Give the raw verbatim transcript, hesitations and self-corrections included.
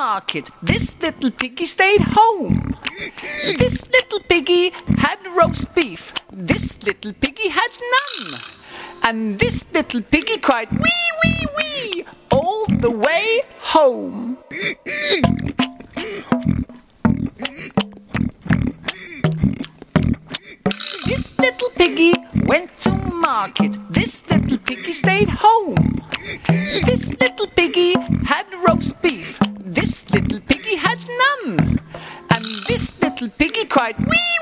market. This little piggy stayed home. This little piggy had roast beef. This little piggy had none. And this little piggy cried wee, wee, wee all the way home. This little piggy went to market. This little piggy stayed home. This little piggy had roast beef. This little piggy had none. And this little piggy cried wee,